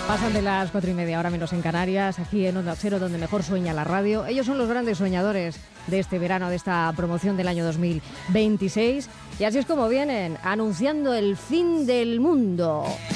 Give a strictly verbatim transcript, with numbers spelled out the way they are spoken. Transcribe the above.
Pasan de las cuatro y media, ahora menos en Canarias, aquí en Onda Cero, donde mejor sueña la radio. Ellos son los grandes soñadores de este verano, de esta promoción del año dos mil veintiséis. Y así es como vienen, anunciando el fin del mundo.